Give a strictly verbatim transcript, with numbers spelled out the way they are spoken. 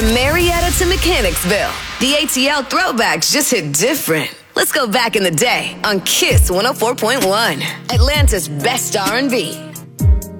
From Marietta to Mechanicsville, the A T L throwbacks just hit different. Let's go back in the day on Kiss one oh four point one, Atlanta's best R and B.